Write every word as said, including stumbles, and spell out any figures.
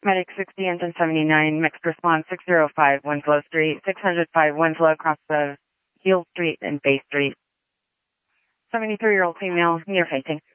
Medic sixty, engine seventy-nine, mixed response six oh five, Winslow Street, six oh five Winslow across the Heel Street and Bay Street. seventy-three-year-old female, near fainting.